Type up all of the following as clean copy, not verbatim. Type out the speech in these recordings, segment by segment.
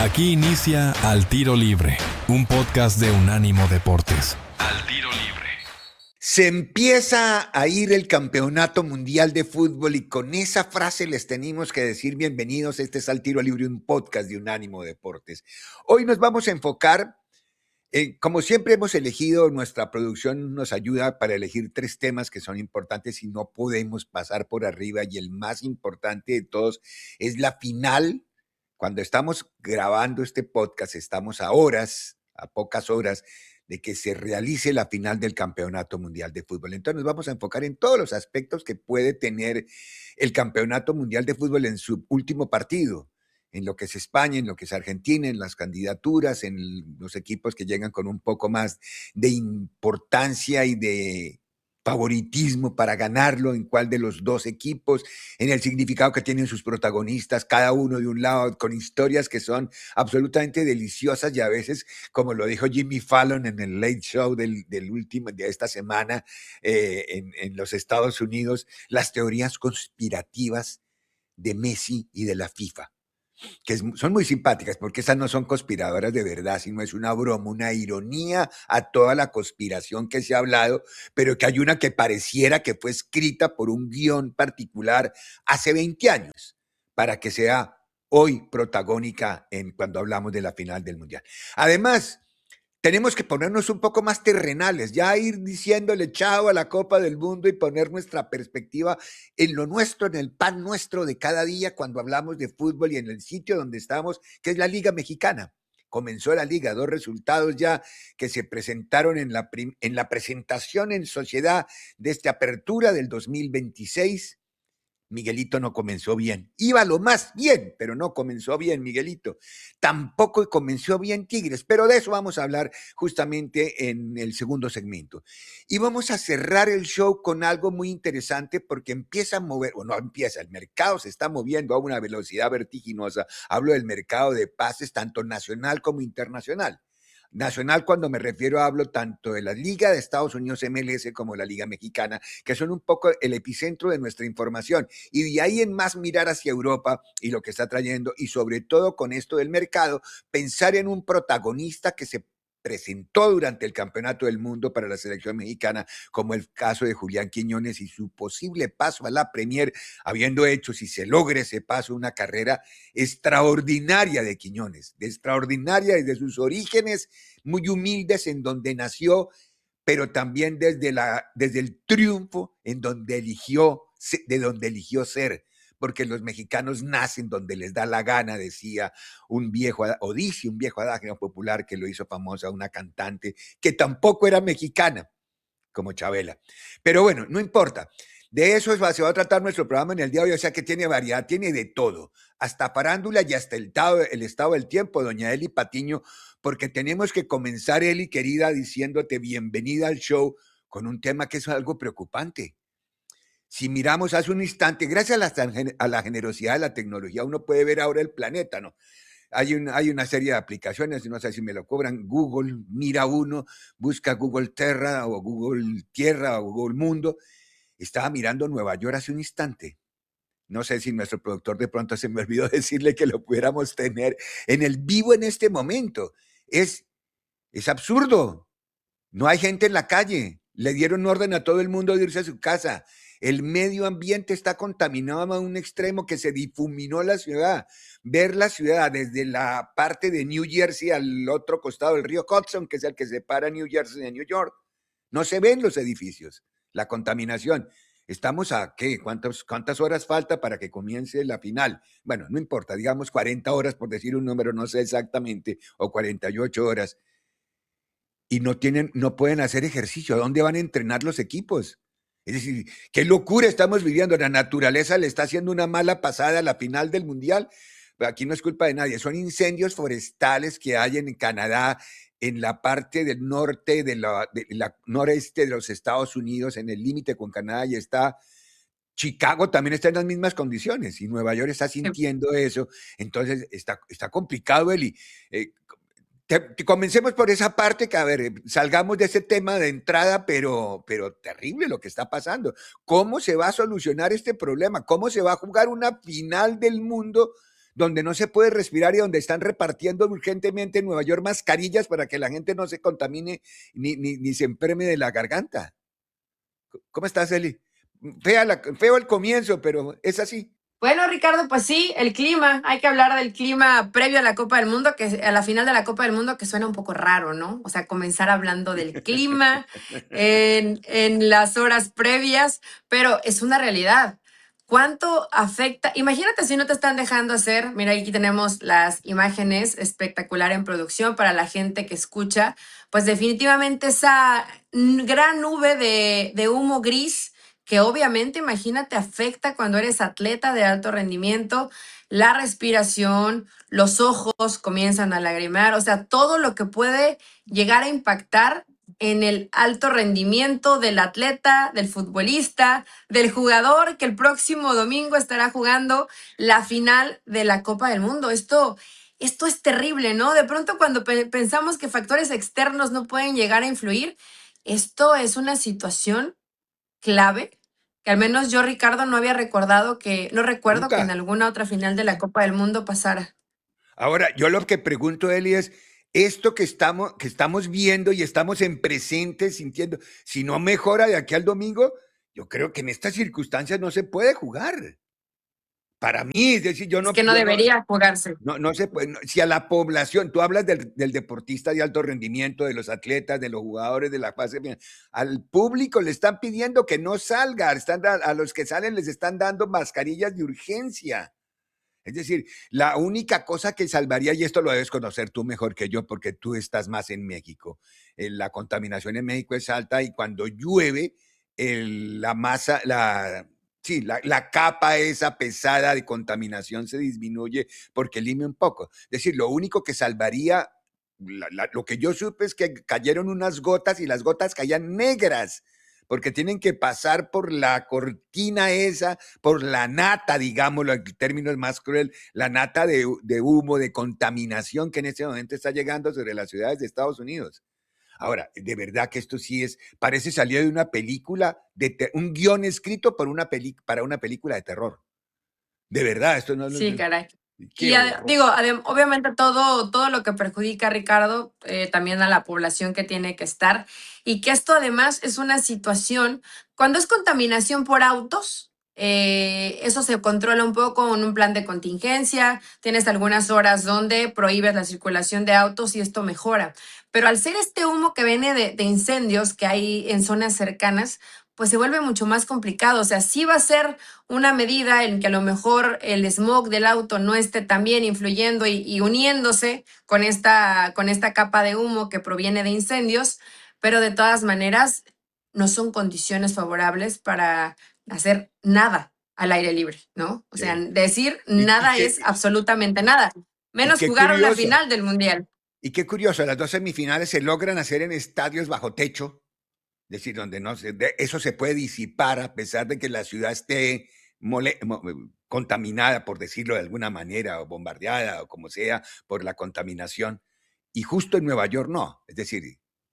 Aquí inicia Al Tiro Libre, un podcast de Unánimo Deportes. Al Tiro Libre. Se empieza a ir el Campeonato Mundial de Fútbol y con esa frase les tenemos que decir bienvenidos. Este es Al Tiro Libre, un podcast de Unánimo Deportes. Hoy nos vamos a enfocar, como siempre hemos elegido, nuestra producción nos ayuda para elegir 3 temas que son importantes y no podemos pasar por arriba, y el más importante de todos es la final. Cuando estamos grabando este podcast, estamos a pocas horas de que se realice la final del Campeonato Mundial de Fútbol. Entonces nos vamos a enfocar en todos los aspectos que puede tener el Campeonato Mundial de Fútbol en su último partido, en lo que es España, en lo que es Argentina, en las candidaturas, en los equipos que llegan con un poco más de importancia y de favoritismo para ganarlo, en cuál de los 2 equipos, en el significado que tienen sus protagonistas, cada uno de un lado, con historias que son absolutamente deliciosas y a veces, como lo dijo Jimmy Fallon en el Late Show de esta semana en los Estados Unidos, las teorías conspirativas de Messi y de la FIFA, que son muy simpáticas porque esas no son conspiradoras de verdad, sino es una broma, una ironía a toda la conspiración que se ha hablado, pero que hay una que pareciera que fue escrita por un guión particular hace 20 años para que sea hoy protagónica cuando hablamos de la final del Mundial. Además, tenemos que ponernos un poco más terrenales, ya ir diciéndole chao a la Copa del Mundo y poner nuestra perspectiva en lo nuestro, en el pan nuestro de cada día cuando hablamos de fútbol y en el sitio donde estamos, que es la Liga Mexicana. Comenzó la liga, 2 resultados ya que se presentaron en la presentación en sociedad de esta apertura del 2026. Miguelito no comenzó bien. Iba lo más bien, pero no comenzó bien Miguelito. Tampoco comenzó bien Tigres, pero de eso vamos a hablar justamente en el segundo segmento. Y vamos a cerrar el show con algo muy interesante porque empieza a mover, o no empieza, el mercado se está moviendo a una velocidad vertiginosa. Hablo del mercado de pases tanto nacional como internacional. Nacional, cuando me refiero, hablo tanto de la Liga de Estados Unidos MLS como la Liga Mexicana, que son un poco el epicentro de nuestra información. Y de ahí en más mirar hacia Europa y lo que está trayendo, y sobre todo con esto del mercado, pensar en un protagonista que se presentó durante el Campeonato del Mundo para la selección mexicana, como el caso de Julián Quiñones y su posible paso a la Premier, habiendo hecho, si se logra ese paso, una carrera extraordinaria de Quiñones, extraordinaria desde sus orígenes muy humildes en donde nació, pero también desde el triunfo de donde eligió ser, porque los mexicanos nacen donde les da la gana, decía un viejo adagio popular que lo hizo famosa una cantante que tampoco era mexicana, como Chabela. Pero bueno, no importa. De eso se va a tratar nuestro programa en el día de hoy, o sea que tiene variedad, tiene de todo, hasta farándula y hasta el estado del tiempo, doña Eli Patiño, porque tenemos que comenzar, Eli, querida, diciéndote bienvenida al show con un tema que es algo preocupante. Si miramos hace un instante, gracias a la generosidad de la tecnología, uno puede ver ahora el planeta, ¿no? Hay una serie de aplicaciones, no sé si me lo cobran, Google, mira uno, busca Google Terra o Google Tierra o Google Mundo. Estaba mirando Nueva York hace un instante. No sé si nuestro productor de pronto se me olvidó decirle que lo pudiéramos tener en el vivo en este momento. Es absurdo. No hay gente en la calle. Le dieron orden a todo el mundo de irse a su casa. El medio ambiente está contaminado a un extremo que se difuminó la ciudad. Ver la ciudad desde la parte de New Jersey al otro costado del río Hudson, que es el que separa New Jersey de New York. No se ven los edificios. La contaminación. Estamos a, ¿qué? ¿Cuántas horas falta para que comience la final? Bueno, no importa, digamos 40 horas, por decir un número, no sé exactamente, o 48 horas. Y no pueden hacer ejercicio. ¿A dónde van a entrenar los equipos? Es decir, qué locura estamos viviendo. La naturaleza le está haciendo una mala pasada a la final del Mundial. Pero aquí no es culpa de nadie. Son incendios forestales que hay en Canadá, en la parte del norte, de la noreste de los Estados Unidos, en el límite con Canadá, y está Chicago también está en las mismas condiciones, y Nueva York está sintiendo eso. Entonces está complicado, Eli. Que comencemos por esa parte, que a ver, salgamos de ese tema de entrada, pero terrible lo que está pasando. ¿Cómo se va a solucionar este problema? ¿Cómo se va a jugar una final del mundo donde no se puede respirar y donde están repartiendo urgentemente en Nueva York mascarillas para que la gente no se contamine ni se enferme de la garganta. ¿Cómo estás, Eli? Feo el comienzo, pero es así. Bueno, Ricardo, pues sí, el clima. Hay que hablar del clima previo a la Copa del Mundo, que a la final de la Copa del Mundo, que suena un poco raro, ¿no? O sea, comenzar hablando del clima en las horas previas, pero es una realidad. ¿Cuánto afecta? Imagínate si no te están dejando hacer. Mira, aquí tenemos las imágenes espectacular en producción para la gente que escucha. Pues definitivamente esa gran nube de humo gris que obviamente, imagínate, afecta cuando eres atleta de alto rendimiento, la respiración, los ojos comienzan a lagrimear, o sea, todo lo que puede llegar a impactar en el alto rendimiento del atleta, del futbolista, del jugador que el próximo domingo estará jugando la final de la Copa del Mundo. Esto es terrible, ¿no? De pronto cuando pensamos que factores externos no pueden llegar a influir, esto es una situación clave, que al menos yo, Ricardo, no había recordado no recuerdo que en Nunca. alguna otra final de la Copa del Mundo pasara. Ahora, yo lo que pregunto, Eli, es esto que estamos viendo y estamos en presente sintiendo, si no mejora de aquí al domingo, yo creo que en estas circunstancias no se puede jugar. Para mí, es decir, Es que no debería jugarse. no se puede, si a la población, tú hablas del deportista de alto rendimiento, de los atletas, de los jugadores de la fase final, al público le están pidiendo que no salga, a los que salen les están dando mascarillas de urgencia. Es decir, la única cosa que salvaría, y esto lo debes conocer tú mejor que yo, porque tú estás más en México, la contaminación en México es alta y cuando llueve, la masa, sí, la capa esa pesada de contaminación se disminuye porque limpia un poco. Es decir, lo único que salvaría, lo que yo supe es que cayeron unas gotas y las gotas caían negras porque tienen que pasar por la cortina esa, por la nata, digámoslo, el término es más cruel, la nata de humo, de contaminación que en este momento está llegando sobre las ciudades de Estados Unidos. Ahora, de verdad que esto sí parece salir de una película, un guión escrito para una película de terror. De verdad, esto no... Sí, caray. Qué horror. Digo, obviamente todo lo que perjudica, Ricardo, también a la población que tiene que estar, y que esto además es una situación, cuando es contaminación por autos, eso se controla un poco con un plan de contingencia, tienes algunas horas donde prohíbes la circulación de autos y esto mejora. Pero al ser este humo que viene de incendios que hay en zonas cercanas, pues se vuelve mucho más complicado. O sea, sí va a ser una medida en que a lo mejor el smog del auto no esté también influyendo y uniéndose con esta capa de humo que proviene de incendios, pero de todas maneras no son condiciones favorables para hacer nada al aire libre, ¿no? O sea, Sí. decir Y nada es absolutamente nada, menos qué jugar una curioso. final del Mundial. Y qué curioso, las 2 semifinales se logran hacer en estadios bajo techo, es decir, donde eso se puede disipar a pesar de que la ciudad esté contaminada, por decirlo de alguna manera, o bombardeada, o como sea, por la contaminación. Y justo en Nueva York no. Es decir,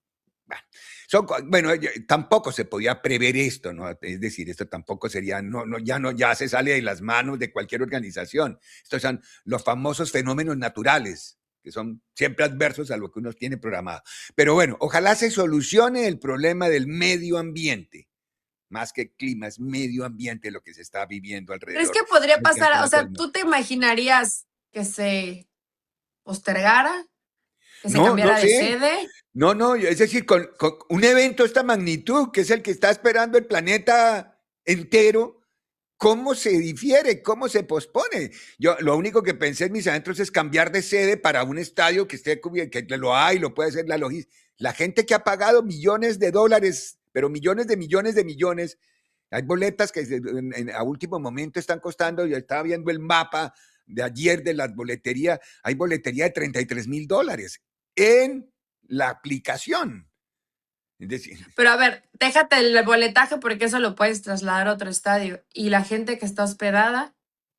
bueno, tampoco se podía prever esto, ¿no? Es decir, esto tampoco sería, ya se sale de las manos de cualquier organización. Estos son los famosos fenómenos naturales, que son siempre adversos a lo que uno tiene programado. Pero bueno, ojalá se solucione el problema del medio ambiente. Más que clima, es medio ambiente lo que se está viviendo alrededor. ¿Crees que podría del pasar? O campeonato del sea, mundo. ¿tú te imaginarías que se postergara, que se No, no cambiara de sé. sede? No, es decir, con un evento de esta magnitud, que es el que está esperando el planeta entero, ¿cómo se difiere? ¿Cómo se pospone? Yo lo único que pensé en mis adentros es cambiar de sede para un estadio que esté cubierto, que lo hay, lo puede hacer la logística. La gente que ha pagado millones de dólares, pero millones de millones de millones, hay boletas que a último momento están costando, yo estaba viendo el mapa de ayer de las boleterías, hay boletería de $33,000 en la aplicación. Es decir, Pero a ver, déjate el boletaje porque eso lo puedes trasladar a otro estadio. Y la gente que está hospedada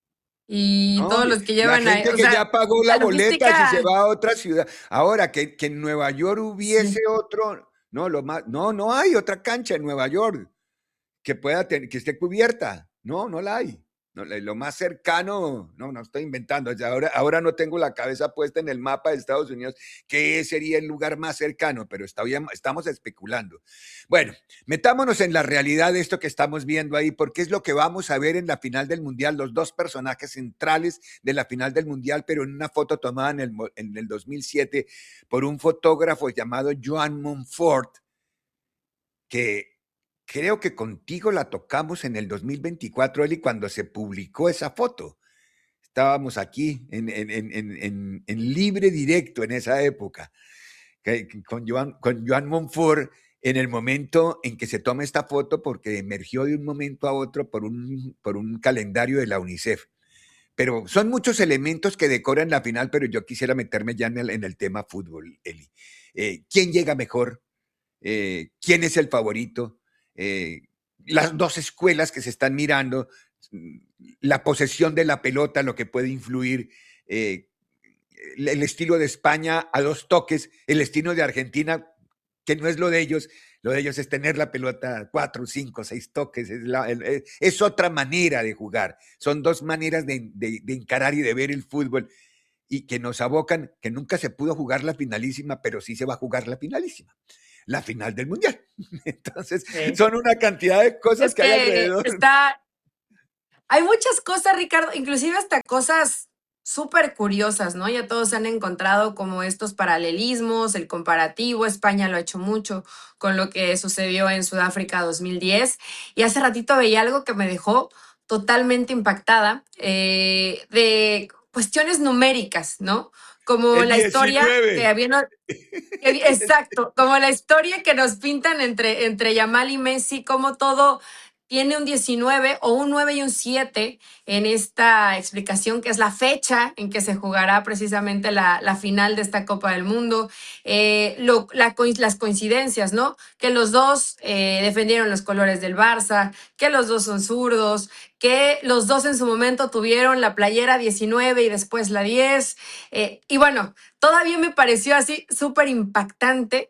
y no, todos los que la llevan ahí, gente o que sea, ya pagó la la boleta si se logística, va a otra ciudad. Ahora, que en Nueva York hubiese sí. otro, no hay otra cancha en Nueva York que pueda que esté cubierta. No la hay. No, lo más cercano, no estoy inventando, ahora no tengo la cabeza puesta en el mapa de Estados Unidos, qué sería el lugar más cercano, pero estamos especulando. Bueno, metámonos en la realidad de esto que estamos viendo ahí, porque es lo que vamos a ver en la final del Mundial, los dos personajes centrales de la final del Mundial, pero en una foto tomada en el 2007 por un fotógrafo llamado Joan Monfort, que creo que contigo la tocamos en el 2024, Eli, cuando se publicó esa foto. Estábamos aquí en libre directo en esa época, con Joan Monfort, en el momento en que se toma esta foto, porque emergió de un momento a otro por un calendario de la UNICEF. Pero son muchos elementos que decoran la final, pero yo quisiera meterme ya en el tema fútbol, Eli. ¿Quién llega mejor? ¿Quién es el favorito? Las dos escuelas que se están mirando, la posesión de la pelota, lo que puede influir, el estilo de España a 2 toques, el estilo de Argentina, que no es lo de ellos es tener la pelota 4, 5, 6 toques, es otra manera de jugar, son 2 maneras de encarar y de ver el fútbol, y que nos abocan, que nunca se pudo jugar la finalísima, pero sí se va a jugar la finalísima, la final del Mundial. Entonces, sí, son una cantidad de cosas que hay alrededor. Hay muchas cosas, Ricardo, inclusive hasta cosas súper curiosas, ¿no? Ya todos han encontrado como estos paralelismos, el comparativo. España lo ha hecho mucho con lo que sucedió en Sudáfrica 2010. Y hace ratito veía algo que me dejó totalmente impactada, de cuestiones numéricas, ¿no? Como la historia que había... Exacto, como la historia que nos pintan entre Yamal y Messi, como todo tiene un 19 o un 9 y un 7 en esta explicación, que es la fecha en que se jugará precisamente la final de esta Copa del Mundo. Las coincidencias, ¿no? Que los dos defendieron los colores del Barça, que los dos son zurdos, que los dos en su momento tuvieron la playera 19 y después la 10. Y bueno, todavía me pareció así súper impactante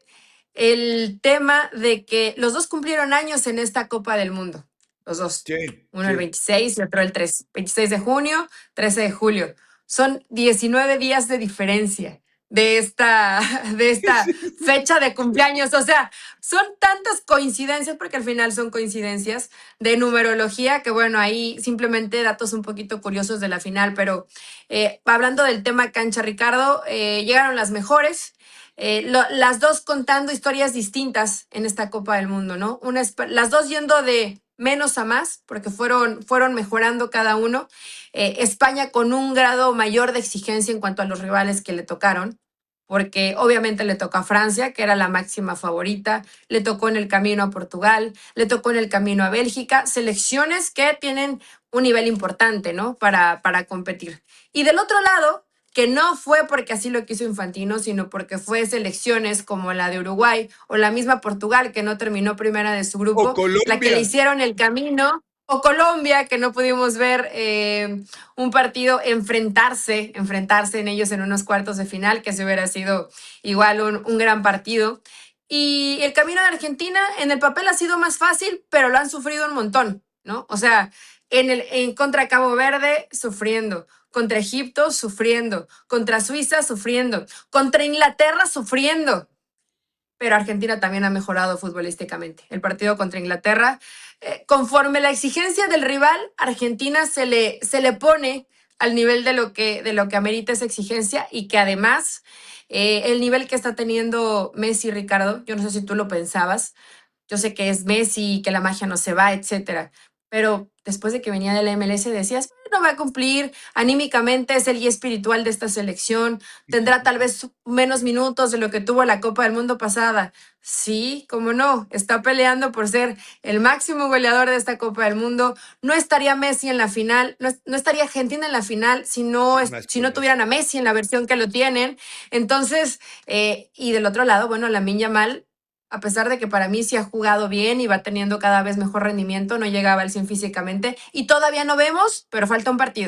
el tema de que los dos cumplieron años en esta Copa del Mundo. Los dos. Sí, uno el 26 y otro el 3. 26 de junio, 13 de julio. Son 19 días de diferencia de esta fecha de cumpleaños. O sea, son tantas coincidencias, porque al final son coincidencias de numerología, que bueno, ahí simplemente datos un poquito curiosos de la final, pero hablando del tema cancha, Ricardo, llegaron las mejores, las dos contando historias distintas en esta Copa del Mundo, ¿no? Las dos yendo de menos a más, porque fueron mejorando cada uno. España con un grado mayor de exigencia en cuanto a los rivales que le tocaron, porque obviamente le tocó a Francia, que era la máxima favorita, le tocó en el camino a Portugal, le tocó en el camino a Bélgica, selecciones que tienen un nivel importante, ¿no? Para competir. Y del otro lado, que no fue porque así lo quiso Infantino, sino porque fue selecciones como la de Uruguay o la misma Portugal, que no terminó primera de su grupo, la que le hicieron el camino, o Colombia, que no pudimos ver un partido enfrentarse en ellos en unos cuartos de final, que se hubiera sido igual un gran partido. Y el camino de Argentina en el papel ha sido más fácil, pero lo han sufrido un montón, ¿no? O sea, en contra Cabo Verde, sufriendo. Contra Egipto, sufriendo. Contra Suiza, sufriendo. Contra Inglaterra, sufriendo. Pero Argentina también ha mejorado futbolísticamente. El partido contra Inglaterra, conforme la exigencia del rival, Argentina se le pone al nivel de lo que amerita esa exigencia, y que además el nivel que está teniendo Messi, Ricardo, yo no sé si tú lo pensabas, yo sé que es Messi, que la magia no se va, etcétera, pero después de que venía de la MLS decías, no va a cumplir, anímicamente es el guía espiritual de esta selección, tendrá tal vez menos minutos de lo que tuvo la Copa del Mundo pasada. Sí, cómo no, está peleando por ser el máximo goleador de esta Copa del Mundo. No estaría Messi en la final, no estaría Argentina en la final si no tuvieran a Messi en la versión que lo tienen. Entonces, y del otro lado, bueno, Lamine Yamal, a pesar de que para mí sí ha jugado bien y va teniendo cada vez mejor rendimiento, no llegaba al 100 físicamente, y todavía no vemos, pero falta un partido.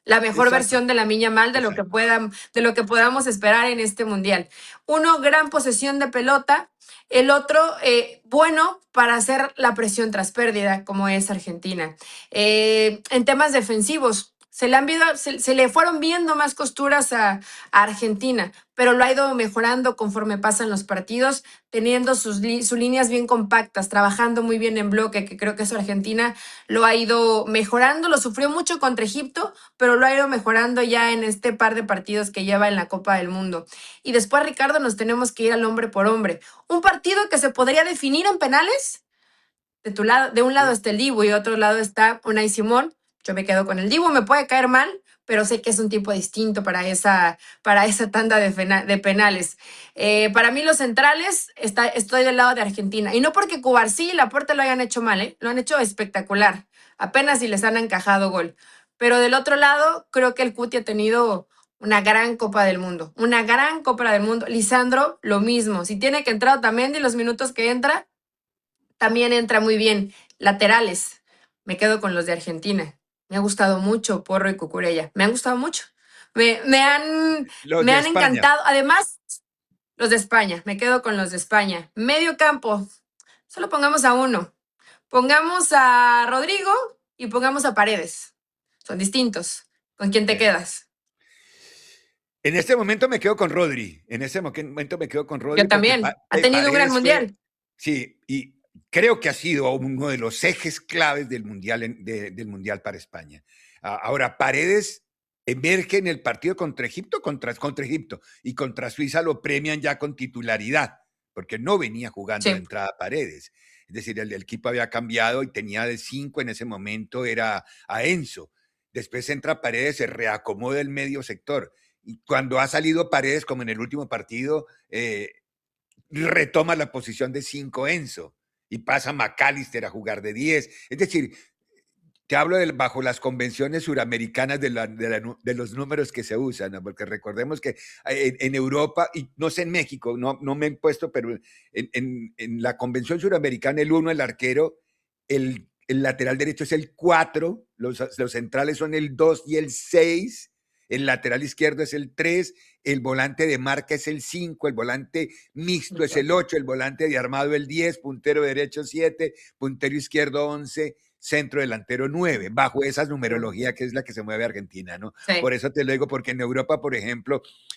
la mejor Exacto, versión de Lamine Yamal exacto. de lo que podamos esperar en este mundial. Uno, gran posesión de pelota. El otro, bueno para hacer la presión tras pérdida, como es Argentina. En temas defensivos, se le fueron viendo más costuras a Argentina, pero lo ha ido mejorando conforme pasan los partidos, teniendo sus líneas bien compactas, trabajando muy bien en bloque, que creo que eso Argentina lo ha ido mejorando. Lo sufrió mucho contra Egipto, pero lo ha ido mejorando ya en este par de partidos que lleva en la Copa del Mundo. Y después, Ricardo, nos tenemos que ir al hombre por hombre. Un partido que se podría definir en penales. De un lado Sí. está el Dibu y de otro lado está Unai Simón. Yo me quedo con el Dibu, me puede caer mal, pero sé que es un tipo distinto para esa tanda de penales. Para mí los centrales, estoy del lado de Argentina. Y no porque Cubarsí y Laporte lo hayan hecho mal, ¿eh? Lo han hecho espectacular. Apenas si les han encajado gol. Pero del otro lado, creo que el Cuti ha tenido una gran Copa del Mundo. Una gran Copa del Mundo. Lisandro, lo mismo. Si tiene que entrar Otamendi los minutos que entra, también entra muy bien. Laterales. Me quedo con los de Argentina. Me ha gustado mucho Porro y Cucurella. Me han gustado mucho. Me, me han, Los me de han España. encantado. Además, los de España. Me quedo con los de España. Medio campo. Solo pongamos a uno. Pongamos a Rodrigo y pongamos a Paredes. Son distintos. ¿Con quién te Sí. quedas? En este momento me quedo con Rodri. En este momento me quedo con Yo Rodri porque también. Ha tenido un gran Paredes fue, mundial. sí, y creo que ha sido uno de los ejes claves del mundial, del mundial para España. Ahora, Paredes emerge en el partido contra Egipto, contra Egipto, y contra Suiza lo premian ya con titularidad, porque no venía jugando de Sí. entrada Paredes. Es decir, el equipo había cambiado y tenía de 5 en ese momento, era a Enzo. Después entra Paredes, se reacomoda el medio sector. Y cuando ha salido Paredes, como en el último partido, retoma la posición de 5 Enzo y pasa McAllister a jugar de 10. Es decir, te hablo bajo las convenciones suramericanas de los números que se usan, ¿no? Porque recordemos que en Europa, y no sé en México, no me he puesto, pero en la convención suramericana, el 1, el arquero, el lateral derecho es el 4, los centrales son el 2 y el 6, el lateral izquierdo es el 3, el volante de marca es el 5, el volante mixto es el 8, el volante de armado el 10, puntero derecho 7, puntero izquierdo 11, centro delantero 9, bajo esa numerología que es la que se mueve Argentina, ¿no? Sí. Por eso te lo digo, porque en Europa, por ejemplo,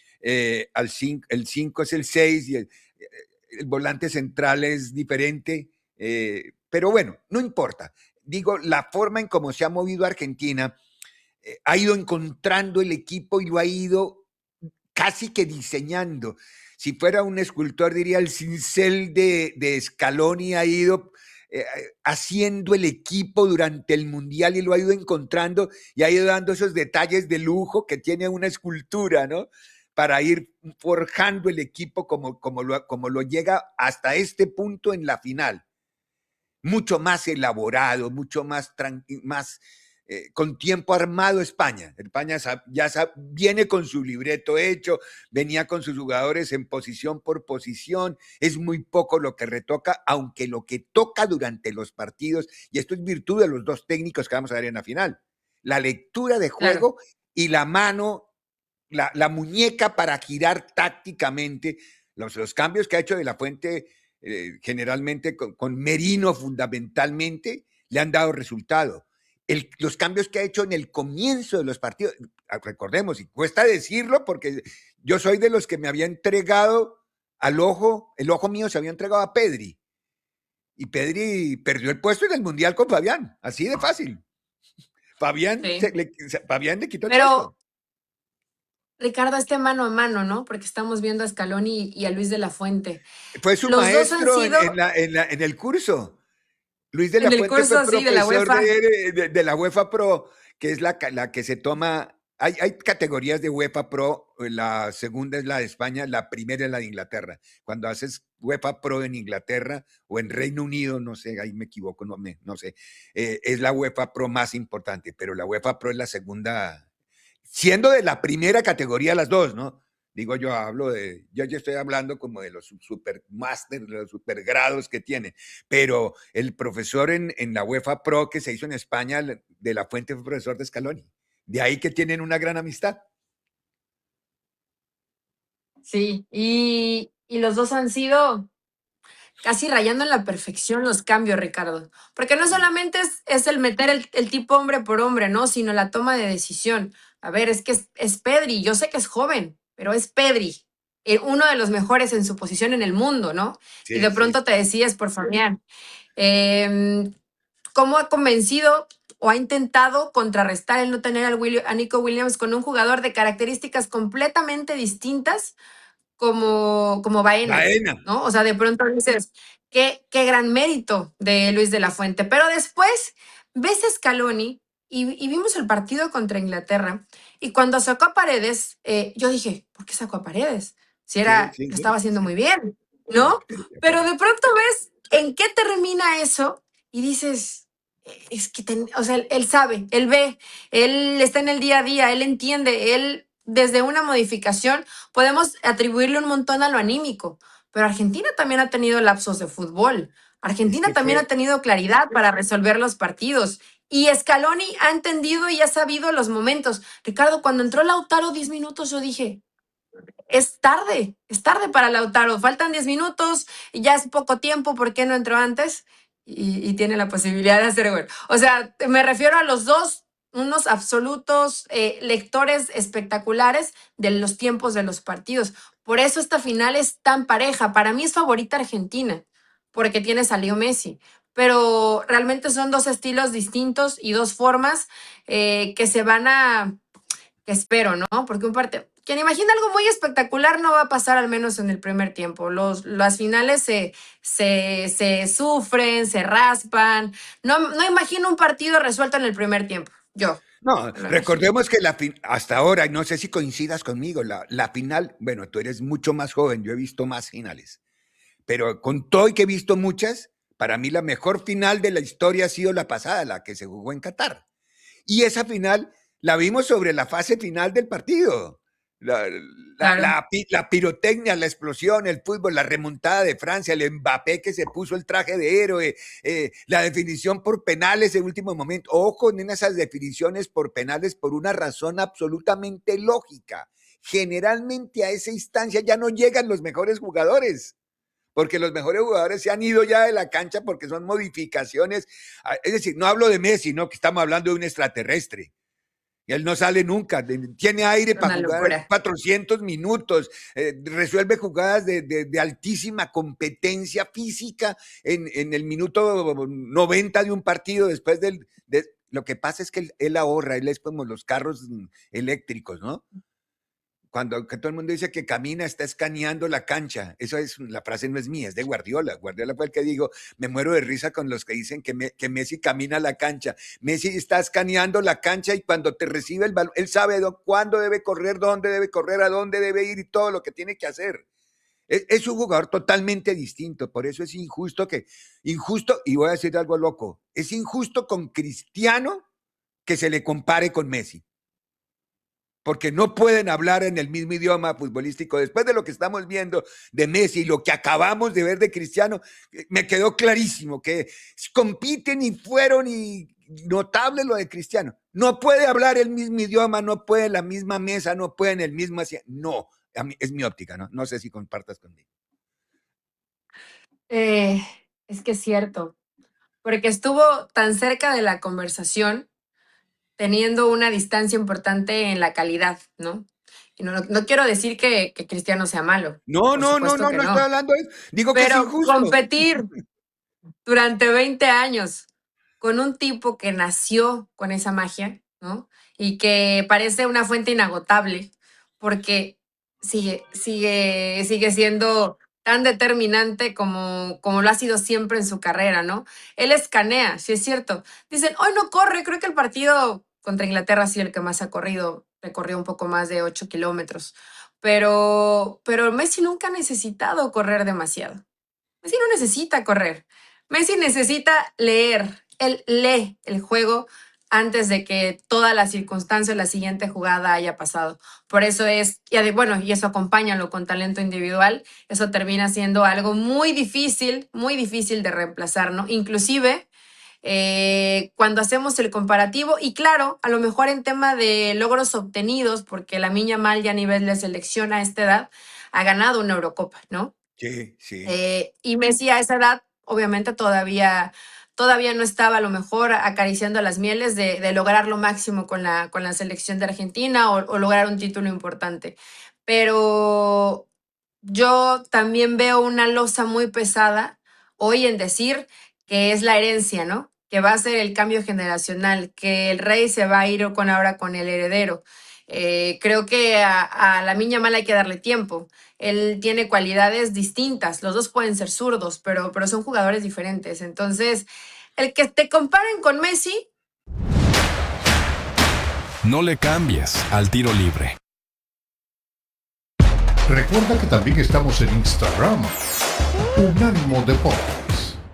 el 5 es el 6 y el volante central es diferente, pero bueno, no importa. Digo, la forma en cómo se ha movido Argentina ha ido encontrando el equipo y lo ha ido casi que diseñando. Si fuera un escultor, diría el cincel de Scaloni ha ido haciendo el equipo durante el Mundial y lo ha ido encontrando y ha ido dando esos detalles de lujo que tiene una escultura, ¿no? Para ir forjando el equipo como lo llega hasta este punto en la final. Mucho más elaborado, mucho más, más con tiempo armado España. España viene con su libreto hecho, venía con sus jugadores en posición por posición, es muy poco lo que retoca, aunque lo que toca durante los partidos, y esto es virtud de los dos técnicos que vamos a ver en la final, la lectura de Claro. juego y la mano, la muñeca para girar tácticamente los cambios que ha hecho de la Fuente, generalmente con Merino fundamentalmente, le han dado resultado. Los cambios que ha hecho en el comienzo de los partidos, recordemos, y cuesta decirlo porque yo soy de los que me había entregado el ojo mío se había entregado a Pedri, y Pedri perdió el puesto en el Mundial con Fabián, así de fácil. Sí. Fabián le quitó el puesto. Pero Ricardo, este mano a mano, ¿no? Porque estamos viendo a Scaloni y a Luis de la Fuente. Fue su Los dos han maestro sido en el curso. Luis de la en el Fuente fue curso, sí, de la profesor UEFA. de la UEFA Pro, que es la que se toma. Hay categorías de UEFA Pro, la segunda es la de España, la primera es la de Inglaterra. Cuando haces UEFA Pro en Inglaterra o en Reino Unido, no sé, ahí me equivoco, no sé, es la UEFA Pro más importante, pero la UEFA Pro es la segunda, siendo de la primera categoría las dos, ¿no? Digo, yo estoy hablando como de los supermasters, de los supergrados que tiene, pero el profesor en la UEFA Pro que se hizo en España, de la Fuente, fue profesor de Scaloni. De ahí que tienen una gran amistad. Sí, y los dos han sido casi rayando en la perfección los cambios, Ricardo. Porque no solamente es el meter el tipo hombre por hombre, ¿no? Sino la toma de decisión. A ver, es que es Pedri, yo sé que es joven, pero es Pedri, uno de los mejores en su posición en el mundo, ¿no? Y Sí, de sí. pronto te decías por Fabián. ¿Cómo ha convencido o ha intentado contrarrestar el no tener a Nico Williams con un jugador de características completamente distintas como Baena, Baena. ¿no? O sea, de pronto dices, qué gran mérito de Luis de la Fuente. Pero después ves a Scaloni y vimos el partido contra Inglaterra. Y cuando sacó a Paredes, yo dije, ¿por qué sacó a Paredes? Si Sí, era, sí, lo sí, estaba haciendo sí. muy bien, Sí, ¿no? estoy de Pero acuerdo. de pronto ves en qué termina eso y dices, es que, o sea, él sabe, él ve, él está en el día a día, él entiende, él desde una modificación podemos atribuirle un montón a lo anímico, pero Argentina también ha tenido lapsos de fútbol. Es Argentina que también ha fue, tenido claridad para resolver los partidos. Y Scaloni ha entendido y ha sabido los momentos. Ricardo, cuando entró Lautaro 10 minutos, yo dije, es tarde para Lautaro. Faltan 10 minutos y ya es poco tiempo. ¿Por qué no entró antes? Y tiene la posibilidad de hacer gol. O sea, me refiero a los dos, unos absolutos lectores espectaculares de los tiempos de los partidos. Por eso esta final es tan pareja. Para mí es favorita Argentina, porque tienes a Leo Messi. Pero realmente son dos estilos distintos y dos formas que se van a que espero, ¿no? Porque un partido, quien imagina algo muy espectacular no va a pasar al menos en el primer tiempo. Las finales se sufren, se raspan. No imagino un partido resuelto en el primer tiempo. Yo no, no lo imagino. recordemos que hasta ahora, no sé si coincidas conmigo, la final, bueno, tú eres mucho más joven, yo he visto más finales, pero con todo y que he visto muchas, para mí la mejor final de la historia ha sido la pasada, la que se jugó en Qatar. Y esa final la vimos sobre la fase final del partido. La, Claro. la pirotecnia, la explosión, el fútbol, la remontada de Francia, el Mbappé que se puso el traje de héroe, la definición por penales en último momento. Ojo en esas definiciones por penales por una razón absolutamente lógica. Generalmente a esa instancia ya no llegan los mejores jugadores porque los mejores jugadores se han ido ya de la cancha porque son modificaciones. Es decir, no hablo de Messi, no, que estamos hablando de un extraterrestre. Él no sale nunca, tiene aire para Una jugar locura. 400 minutos, resuelve jugadas de altísima competencia física en el minuto 90 de un partido después lo que pasa es que él ahorra, él es como los carros eléctricos, ¿no? Cuando que todo el mundo dice que camina, está escaneando la cancha. Eso es, la frase no es mía, es de Guardiola. Guardiola fue el que dijo, me muero de risa con los que dicen que Messi camina la cancha. Messi está escaneando la cancha y cuando te recibe el balón, él sabe cuándo debe correr, dónde debe correr, a dónde debe ir y todo lo que tiene que hacer. Es un jugador totalmente distinto, por eso es injusto, y voy a decir algo loco, es injusto con Cristiano que se le compare con Messi porque no pueden hablar en el mismo idioma futbolístico. Después de lo que estamos viendo de Messi y lo que acabamos de ver de Cristiano, me quedó clarísimo que compiten y fueron y notable lo de Cristiano. No puede hablar el mismo idioma, no puede la misma mesa, no puede en el mismo... No, a mí, es mi óptica, ¿no? No sé si compartas conmigo. Eh, es que es cierto, porque estuvo tan cerca de la conversación teniendo una distancia importante en la calidad, ¿no? Y no quiero decir que Cristiano sea malo, No, por no, no, supuesto no, que no estoy no, hablando de eso. Digo que es pero injusto. competir durante 20 años con un tipo que nació con esa magia, ¿no? Y que parece una fuente inagotable, porque sigue siendo tan determinante como lo ha sido siempre en su carrera, ¿no? Él escanea, sí es cierto. Dicen, hoy no corre, creo que el partido contra Inglaterra ha sido el que más ha corrido, recorrió un poco más de 8 kilómetros, pero Messi nunca ha necesitado correr demasiado. Messi no necesita correr. Messi necesita leer. Él lee el juego antes de que toda la circunstancia o la siguiente jugada haya pasado. Por eso es, y eso acompáñalo con talento individual, eso termina siendo algo muy difícil de reemplazar, ¿no? Inclusive cuando hacemos el comparativo. Y claro, a lo mejor en tema de logros obtenidos, porque Lamine Yamal ya a nivel de selección a esta edad ha ganado una Eurocopa, ¿no? Sí, sí. Y Messi a esa edad, obviamente, todavía no estaba a lo mejor acariciando las mieles de lograr lo máximo con la selección de Argentina o lograr un título importante. Pero yo también veo una losa muy pesada hoy en decir que es la herencia, ¿no? Que va a ser el cambio generacional, que el rey se va a ir ahora con el heredero. Creo que a Lamine Yamal hay que darle tiempo. Él tiene cualidades distintas. Los dos pueden ser zurdos, pero son jugadores diferentes. Entonces, el que te comparen con Messi. No le cambies al tiro libre. Recuerda que también estamos en Instagram, Unánimo Deportes.